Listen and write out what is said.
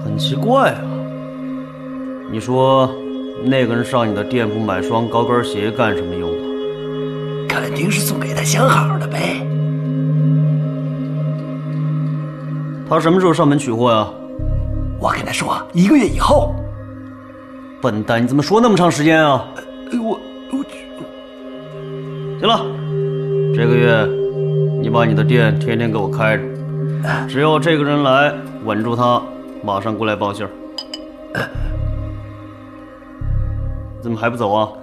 很奇怪啊，你说那个人上你的店铺买双高跟鞋干什么用啊？ 肯定是送给他相好的呗。 他什么时候上门取货呀？ 我跟他说1个月以后。 笨蛋，你怎么说那么长时间啊？ 我行了，这个月你把你的店天天给我开着，只要这个人来，稳住他，马上过来报信儿。怎么还不走啊？